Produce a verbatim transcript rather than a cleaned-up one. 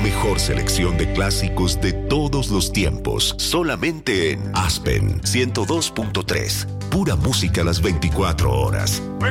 mejor selección de clásicos de todos los tiempos, solamente en Aspen ciento dos punto tres. Pura música las veinticuatro horas.